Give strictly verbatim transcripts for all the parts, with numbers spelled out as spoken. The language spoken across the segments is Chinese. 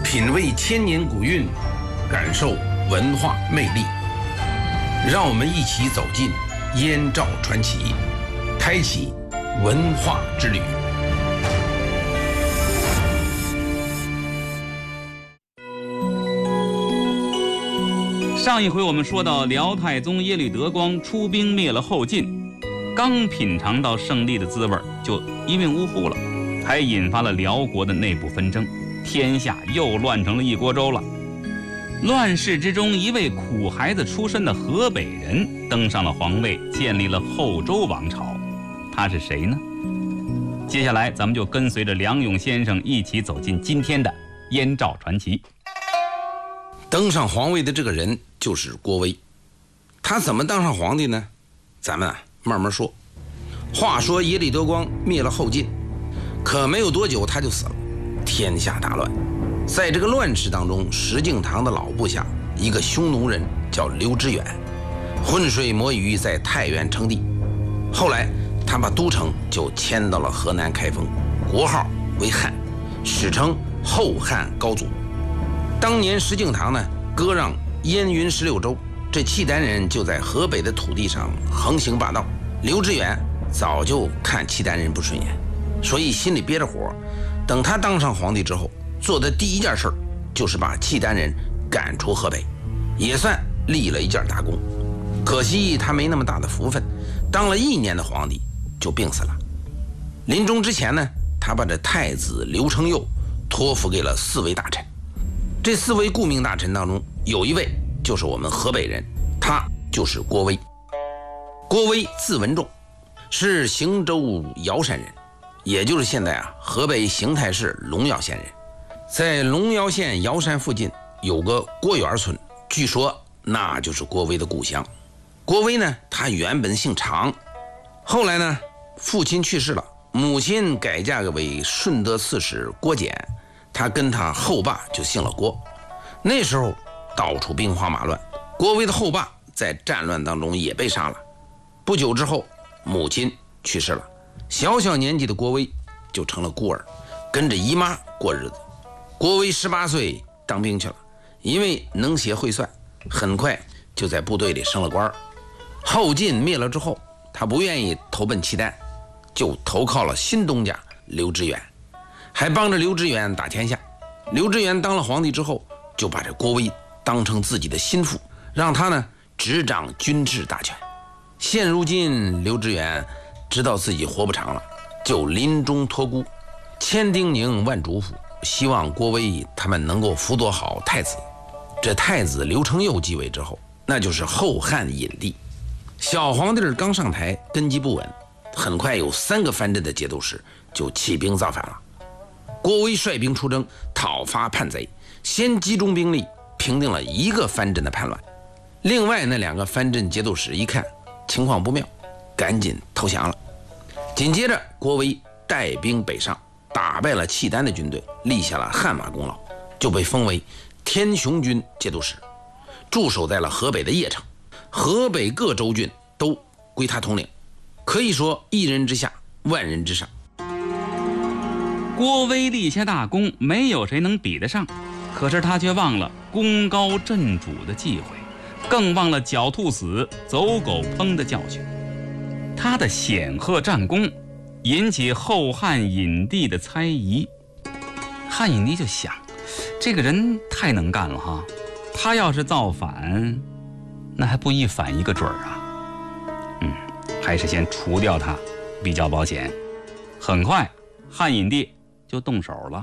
品味千年古韵，感受文化魅力。让我们一起走进燕赵传奇，开启文化之旅。 上一回我们说到辽太宗耶律德光出兵灭了后晋，刚品尝到胜利的滋味就一命呜呼了，还引发了辽国的内部纷争，天下又乱成了一锅粥了。乱世之中，一位苦孩子出身的河北人登上了皇位，建立了后周王朝。他是谁呢？接下来咱们就跟随着梁勇先生一起走进今天的燕赵传奇。 登上皇位的这个人就是郭威。他怎么当上皇帝呢？咱们啊慢慢说。话说耶律德光灭了后晋，可没有多久他就死了，天下大乱。在这个乱世当中，石敬瑭的老部下一个匈奴人叫刘知远，浑水摸鱼在太原称帝。后来他把都城就迁到了河南开封，国号为汉，史称后汉高祖。当年石敬瑭呢割让燕云十六州，这契丹人就在河北的土地上横行霸道。刘知远早就看契丹人不顺眼，所以心里憋着火。等他当上皇帝之后，做的第一件事就是把契丹人赶出河北，也算立了一件大功。可惜他没那么大的福分，当了一年的皇帝就病死了。临终之前呢，他把这太子刘承佑托付给了四位大臣。这四位顾命大臣当中，有一位就是我们河北人，他就是郭威。郭威字文仲，是邢州尧山人，也就是现在啊河北邢台市龙耀县人。在龙耀县尧山附近有个郭园村，据说那就是郭威的故乡。郭威呢，他原本姓常，后来呢父亲去世了，母亲改嫁为顺德刺史郭简，他跟他后爸就姓了郭。那时候到处兵荒马乱，郭威的后爸在战乱当中也被杀了。不久之后母亲去世了，小小年纪的郭威就成了孤儿，跟着姨妈过日子。郭威十八岁当兵去了，因为能写会算，很快就在部队里升了官。后晋灭了之后，他不愿意投奔契丹，就投靠了新东家刘知远，还帮着刘知远打天下。刘知远当了皇帝之后，就把这郭威当成自己的心腹，让他呢执掌军事大权。现如今刘知远知道自己活不长了，就临终托孤，千叮咛万嘱咐，希望郭威他们能够辅佐好太子。这太子刘承佑继位之后，那就是后汉隐帝。小皇帝刚上台，根基不稳，很快有三个藩镇的节度使就起兵造反了。郭威率兵出征，讨伐叛贼，先集中兵力平定了一个藩镇的叛乱。另外那两个藩镇节度使一看情况不妙，赶紧投降了。紧接着郭威带兵北上，打败了契丹的军队，立下了汗马功劳，就被封为天雄军节度使，驻守在了河北的邺城。河北各州郡都归他统领，可以说一人之下，万人之上。 郭威立下大功，没有谁能比得上，可是他却忘了功高震主的忌讳，更忘了狡兔死走狗烹的教训。他的显赫战功引起后汉隐帝的猜疑。汉隐帝就想，这个人太能干了哈，他要是造反，那还不一反一个准儿啊。嗯，还是先除掉他比较保险。很快汉隐帝就动手了。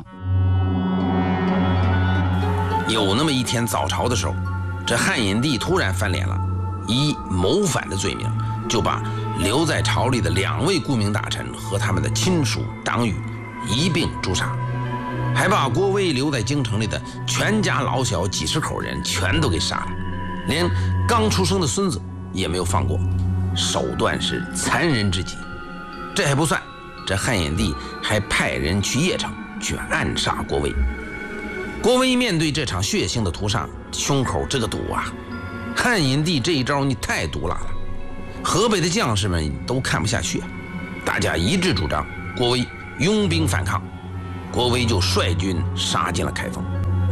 有那么一天早朝的时候，这汉隐帝突然翻脸了，以谋反的罪名就把留在朝里的两位顾命大臣和他们的亲属党羽一并诛杀，还把郭威留在京城里的全家老小几十口人全都给杀了，连刚出生的孙子也没有放过，手段是残忍至极。这还不算，这汉隐帝还派人去邺城去暗杀郭威。郭威面对这场血腥的屠杀，胸口这个堵啊！汉隐帝这一招你太毒辣了，河北的将士们都看不下去，大家一致主张郭威拥兵反抗。郭威就率军杀进了开封，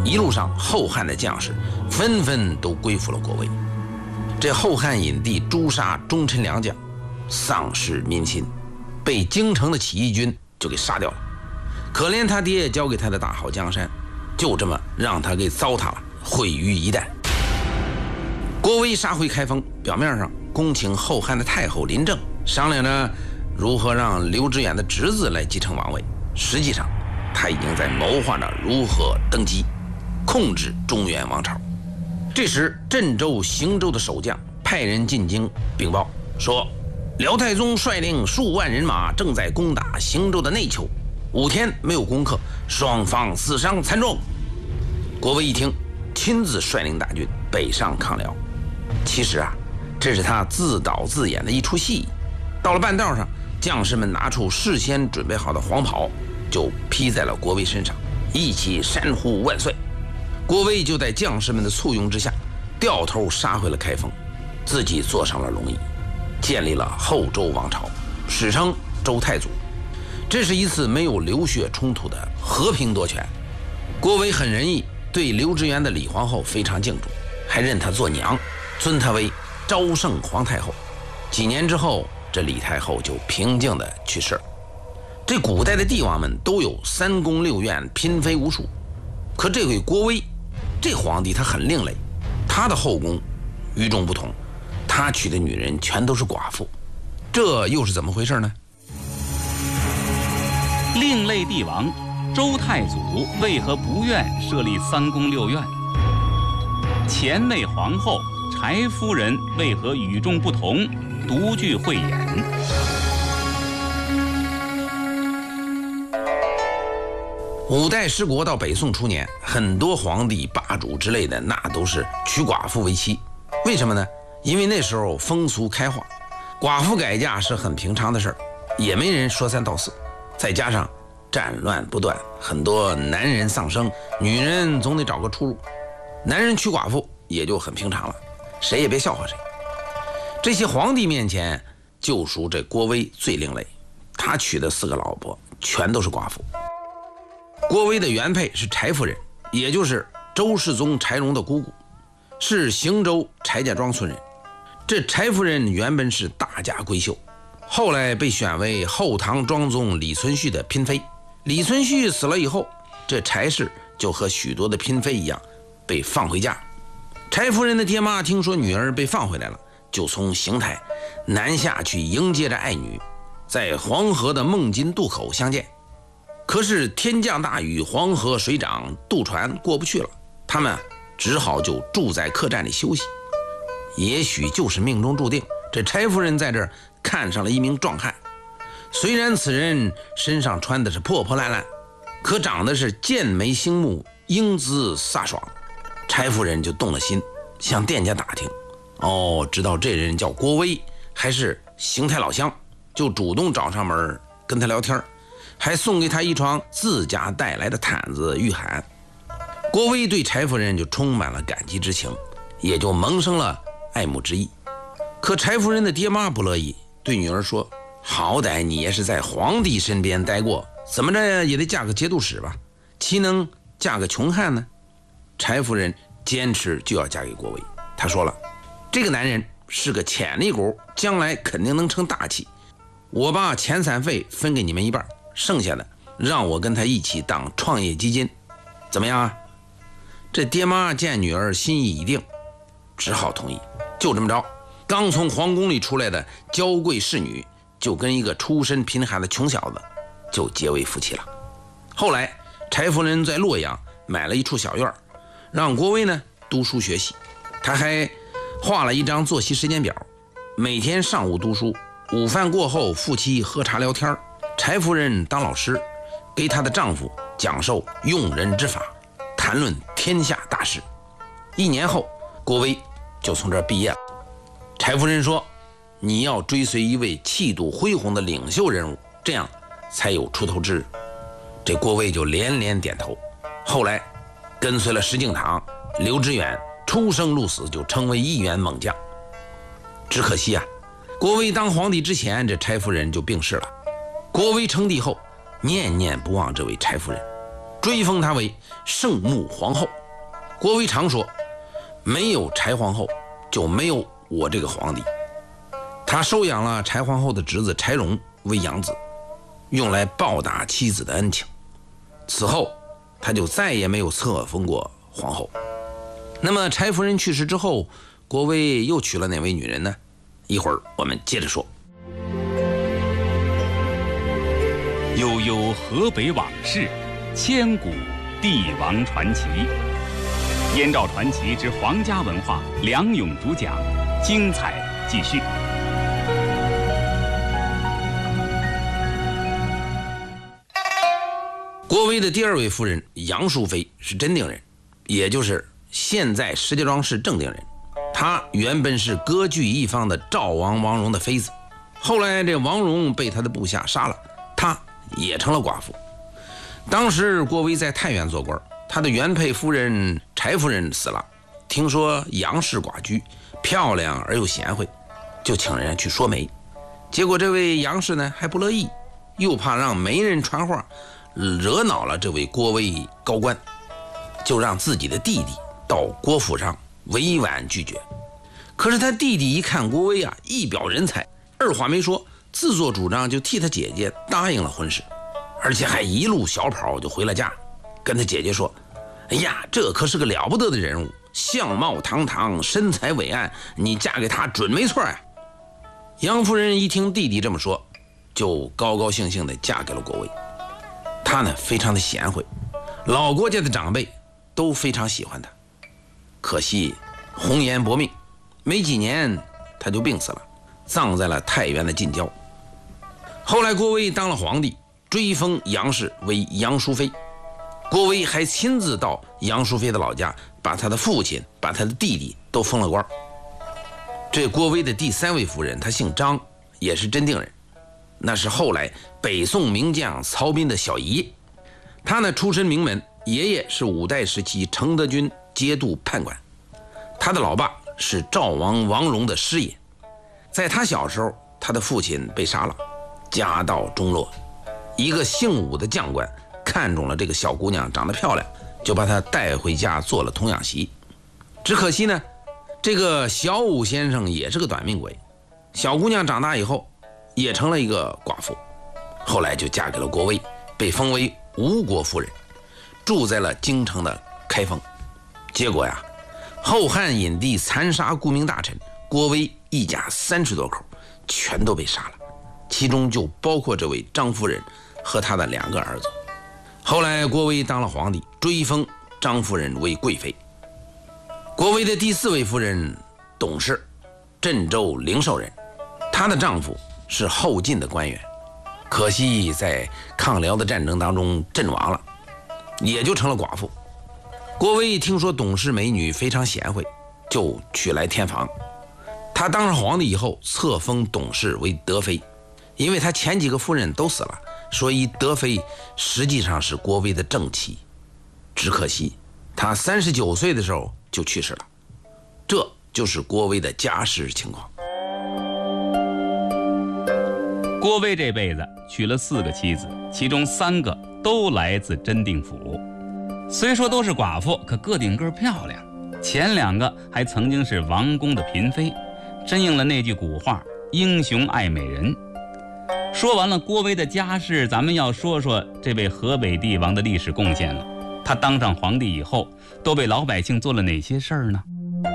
一路上后汉的将士纷纷都归附了郭威。这后汉引帝诛杀忠臣良将，丧失民心，被京城的起义军就给杀掉了。可怜他爹交给他的大好江山，就这么让他给糟蹋了，毁于一旦。郭威杀回开封，表面上恭请后汉的太后临政，商量着如何让刘知远的侄子来继承王位，实际上他已经在谋划着如何登基，控制中原王朝。这时镇州、邢州的守将派人进京禀报说，辽太宗率领数万人马正在攻打邢州的内丘，五天没有攻克，双方死伤惨重。郭威一听，亲自率领大军北上抗辽。其实啊，这是他自导自演的一出戏。到了半道上，将士们拿出事先准备好的黄袍，就披在了郭威身上，一起山呼万岁。郭威就在将士们的簇拥之下，掉头杀回了开封，自己坐上了龙椅，建立了后周王朝，史称周太祖。这是一次没有流血冲突的和平夺权。郭威很仁义，对刘知远的李皇后非常敬重，还认她做娘，尊她为昭圣皇太后。几年之后，这李太后就平静地去世了。这古代的帝王们都有三宫六院，嫔妃无数，可这位郭威这皇帝他很另类，他的后宫与众不同，他娶的女人全都是寡妇，这又是怎么回事呢？ 另类帝王周太祖为何不愿设立三宫六院？前位皇后柴夫人为何与众不同，独具慧眼？ 五代十国到北宋初年，很多皇帝霸主之类的那都是娶寡妇为妻。为什么呢？因为那时候风俗开化，寡妇改嫁是很平常的事儿，也没人说三道四。再加上战乱不断，很多男人丧生，女人总得找个出路，男人娶寡妇也就很平常了，谁也别笑话谁。这些皇帝面前，就属这郭威最另类，他娶的四个老婆全都是寡妇。郭威的原配是柴夫人，也就是周世宗柴荣的姑姑，是邢州柴家庄村人。这柴夫人原本是大家闺秀，后来被选为后唐庄宗李存勖的嫔妃。李存勖死了以后，这柴氏就和许多的嫔妃一样被放回家。柴夫人的爹妈听说女儿被放回来了，就从邢台南下去迎接着爱女，在黄河的孟津渡口相见。可是天降大雨，黄河水涨，渡船过不去了，他们只好就住在客栈里休息。也许就是命中注定，这柴夫人在这儿看上了一名壮汉。虽然此人身上穿的是破破烂烂，可长得是剑眉星目，英姿飒爽。柴夫人就动了心，向店家打听，哦，知道这人叫郭威，还是邢台老乡，就主动找上门跟他聊天，还送给他一床自家带来的毯子御寒。郭威对柴夫人就充满了感激之情，也就萌生了爱慕之意。可柴夫人的爹妈不乐意，对女儿说，好歹你也是在皇帝身边待过，怎么着也得嫁个节度使吧，岂能嫁个穷汉呢？柴夫人坚持就要嫁给郭威。她说了，这个男人是个潜力股，将来肯定能成大器，我把遣散费分给你们一半，剩下的让我跟他一起当创业基金，怎么样啊？这爹妈见女儿心意已定，只好同意。就这么着，刚从皇宫里出来的娇贵侍女就跟一个出身贫寒的穷小子就结为夫妻了。后来柴夫人在洛阳买了一处小院，让郭威呢读书学习。他还画了一张作息时间表，每天上午读书，午饭过后夫妻喝茶聊天，柴夫人当老师，给她的丈夫讲授用人之法，谈论天下大事。一年后，郭威就从这儿毕业了。柴夫人说，你要追随一位气度恢宏的领袖人物，这样才有出头之日。这郭威就连连点头。后来跟随了石敬瑭、刘知远，出生入死就成为一员猛将。只可惜啊，郭威当皇帝之前，这柴夫人就病逝了。郭威称帝后，念念不忘这位柴夫人，追封她为圣穆皇后。 郭威常说，没有柴皇后就没有我这个皇帝。他收养了柴皇后的侄子柴荣为养子，用来报答妻子的恩情。此后他就再也没有册封过皇后。那么柴夫人去世之后，郭威又娶了哪位女人呢？一会儿我们接着说。 悠悠河北往事，千古帝王传奇。燕赵传奇之皇家文化，梁勇主讲，精彩继续。 郭威的第二位夫人杨淑妃是真定人，也就是现在石家庄市正定人。她原本是割据一方的赵王王戎的妃子，后来这王戎被他的部下杀了，她也成了寡妇。当时郭威在太原做官，他的原配夫人柴夫人死了，听说杨氏寡居，漂亮而又贤惠，就请人去说媒。结果这位杨氏呢还不乐意，又怕让媒人传话惹恼了这位郭威高官，就让自己的弟弟到郭府上委婉拒绝。可是他弟弟一看郭威啊一表人才，二话没说，自作主张就替他姐姐答应了婚事，而且还一路小跑就回了家，跟他姐姐说，哎呀，这可是个了不得的人物，相貌堂堂，身材伟岸，你嫁给他准没错呀。杨夫人一听弟弟这么说，就高高兴兴地嫁给了郭威。她呢非常的贤惠，老郭家的长辈都非常喜欢她。可惜红颜薄命，没几年她就病死了，葬在了太原的近郊。后来郭威当了皇帝，追封杨氏为杨淑妃。郭威还亲自到杨淑妃的老家，把他的父亲把他的弟弟都封了官。这郭威的第三位夫人，她姓张，也是真定人，那是后来北宋名将曹彬的小姨。她呢出身名门，爷爷是五代时期承德军节度判官，他的老爸是赵王王戎的师爷。在他小时候，他的父亲被杀了，家道中落。一个姓武的将官看中了这个小姑娘长得漂亮，就把她带回家做了童养媳。只可惜呢，这个小武先生也是个短命鬼，小姑娘长大以后也成了一个寡妇，后来就嫁给了郭威，被封为吴国夫人，住在了京城的开封。结果呀，后汉引帝残杀顾命大臣，郭威一家三十多口全都被杀了，其中就包括这位张夫人和他的两个儿子。后来郭威当了皇帝，追封张夫人为贵妃。郭威的第四位夫人董氏，镇州灵寿人，她的丈夫是后晋的官员，可惜在抗辽的战争当中阵亡了，也就成了寡妇。郭威听说董氏美女非常贤惠，就娶来天房。他当上皇帝以后，册封董氏为德妃，因为他前几个夫人都死了，所以德妃实际上是郭威的正妻。只可惜他三十九岁的时候就去世了。这就是郭威的家世情况。 郭威这辈子娶了四个妻子，其中三个都来自真定府。虽说都是寡妇，可个顶个漂亮。前两个还曾经是王宫的嫔妃，真应了那句古话，英雄爱美人。说完了郭威的家世，咱们要说说这位河北帝王的历史贡献了。他当上皇帝以后，都为老百姓做了哪些事儿呢？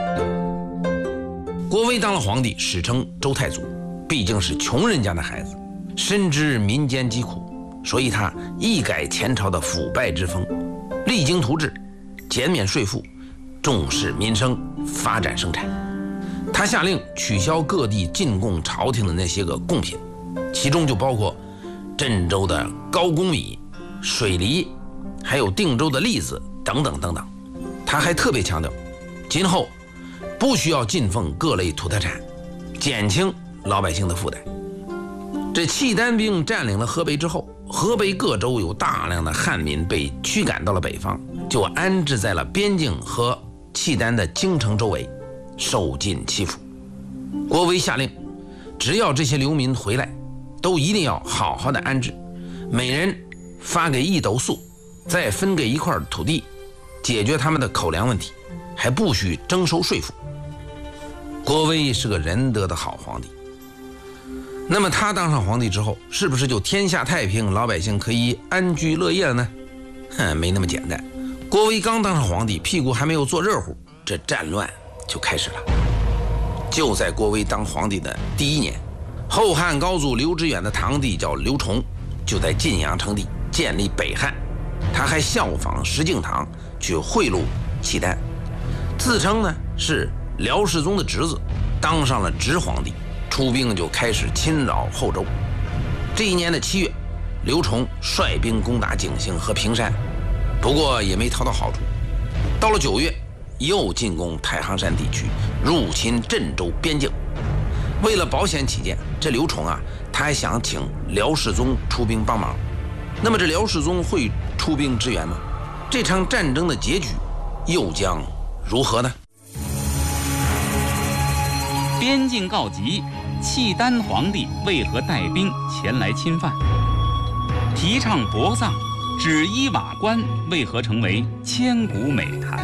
郭威当了皇帝，史称周太祖，毕竟是穷人家的孩子，深知民间疾苦，所以他一改前朝的腐败之风，励精图治，减免税赋，重视民生，发展生产。他下令取消各地进贡朝廷的那些个贡品，其中就包括镇州的高公米、水梨，还有定州的栗子等等等等。他还特别强调，今后不需要进奉各类土特产，减轻老百姓的负担。这契丹兵占领了河北之后，河北各州有大量的汉民被驱赶到了北方，就安置在了边境和契丹的京城周围，受尽欺负。郭威下令，只要这些流民回来，都一定要好好的安置，每人发给一斗粟，再分给一块土地， 解决他们的口粮问题，还不许征收税赋。郭威是个仁德的好皇帝。那么他当上皇帝之后，是不是就天下太平，老百姓可以安居乐业了呢？哼，没那么简单。郭威刚当上皇帝，屁股还没有坐热乎，这战乱就开始了。就在郭威当皇帝的第一年，后汉高祖刘知远的堂弟叫刘崇，就在晋阳称帝，建立北汉。他还效仿石敬瑭去贿赂契丹，自称呢是辽世宗的侄子，当上了直皇帝，出兵就开始侵扰后周。这一年的七月，刘崇率兵攻打井陉和平山，不过也没讨到好处。到了九月，又进攻太行山地区，入侵镇州边境。为了保险起见，这刘崇啊，他还想请辽世宗出兵帮忙。那么这辽世宗会出兵支援吗？这场战争的结局又将如何呢？ 边境告急，契丹皇帝为何带兵前来侵犯？提倡薄葬，指衣瓦官为何成为千古美谈？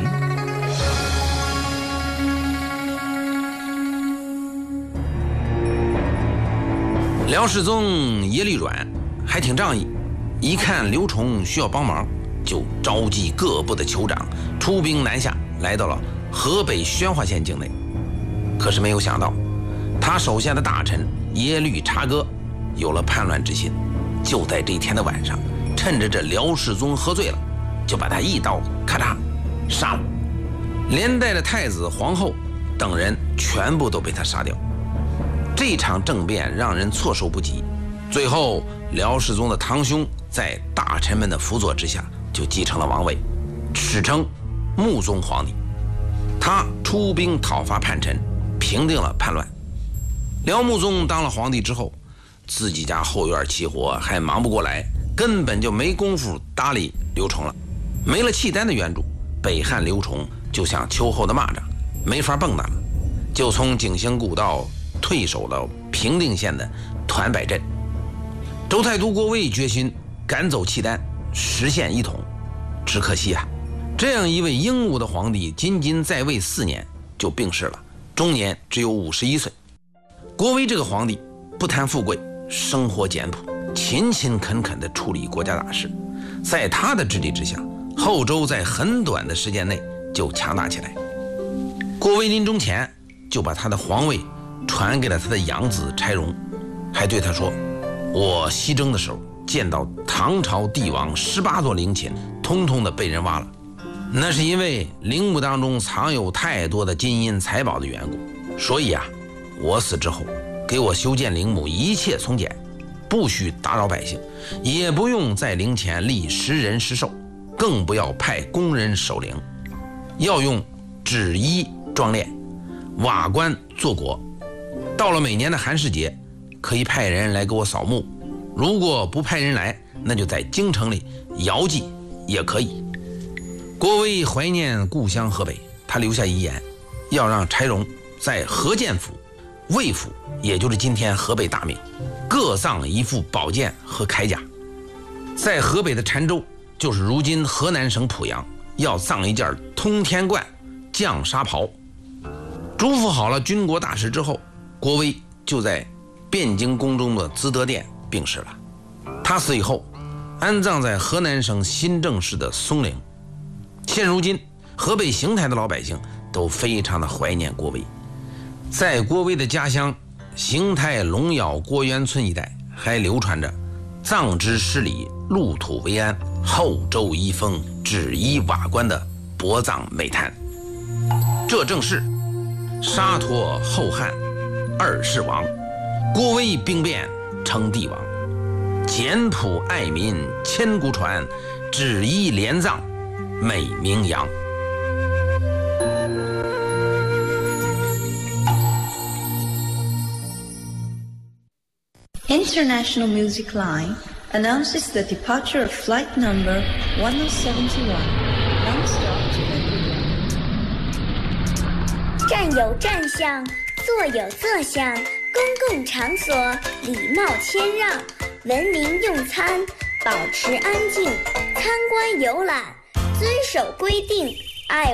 辽世宗耶律阮还挺仗义，一看刘崇需要帮忙，就召集各部的酋长出兵南下，来到了河北宣化县境内。可是没有想到，他手下的大臣耶律察哥有了叛乱之心，就在这一天的晚上，趁着这辽世宗喝醉了，就把他一刀咔嚓杀了，连带着太子、皇后等人全部都被他杀掉。这场政变让人措手不及，最后辽世宗的堂兄在大臣们的辅佐之下就继承了王位，史称穆宗皇帝。他出兵讨伐叛臣，平定了叛乱。辽穆宗当了皇帝之后，自己家后院起火还忙不过来，根本就没工夫搭理刘崇了。没了契丹的援助，北汉刘崇就像秋后的蚂蚱，没法蹦跶了，就从景兴故道退守到平定县的团柏镇。周太都郭威决心赶走契丹，实现一统。只可惜啊，这样一位英武的皇帝仅仅在位四年就病逝了，终年只有五十一岁。郭威这个皇帝不贪富贵，生活简朴，勤勤恳恳地处理国家大事。在他的治理之下，后周在很短的时间内就强大起来。郭威临终前就把他的皇位传给了他的养子柴荣，还对他说：我西征的时候见到唐朝帝王十八座陵寝通通的被人挖了，那是因为陵墓当中藏有太多的金银财宝的缘故，所以啊，我死之后给我修建陵墓一切从简，不许打扰百姓，也不用在陵前立石人石兽，更不要派工人守陵，要用纸衣装殓，瓦官做椁。到了每年的寒食节，可以派人来给我扫墓，如果不派人来，那就在京城里遥祭也可以。郭威怀念故乡河北，他留下遗言，要让柴荣在河建府、魏府，也就是今天河北大名，各葬一副宝剑和铠甲。在河北的澶州，就是如今河南省濮阳，要葬一件通天冠降沙袍。嘱咐好了军国大事之后，郭威就在汴京宫中的资德殿病逝了。他死以后，安葬在河南省新郑市的松陵。现如今，河北邢台的老百姓都非常的怀念郭威。在郭威的家乡邢台龙窑郭园村一带，还流传着葬之失礼，入土为安，后周遗风，纸衣瓦官的薄葬美谈。这正是沙陀后汉二世王，郭威兵变称帝王，简朴爱民千古传，纸衣连葬美名扬。 International Music Line announces the departure of flight number one oh seventy-one, non-stop to Vancouver. 站有站相，坐有坐相，公共场所礼貌谦让，文明用餐，保持安静，参观游览， 遵守规定，爱